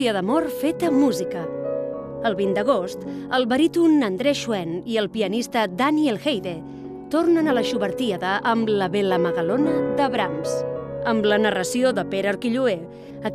d'amor feta música. El 20 d'agost, el baríton André Schoen i el pianista Daniel Heide tornen a la Schubertíada amb la Bella Magalona de Brahms. Amb la narració de Pere Arquilloé,